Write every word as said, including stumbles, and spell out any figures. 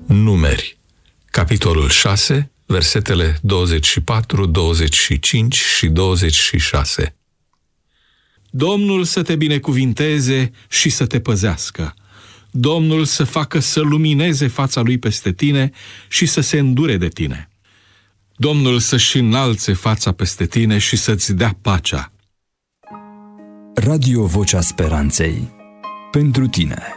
Numeri, capitolul șase, versetele douăzeci și patru, douăzeci și cinci și douăzeci și șase. Domnul să te binecuvinteze și să te păzească. Domnul să facă să lumineze fața lui peste tine și să se îndure de tine. Domnul să-și înalțe fața peste tine și să-ți dea pacea. Radio Vocea Speranței. Pentru tine.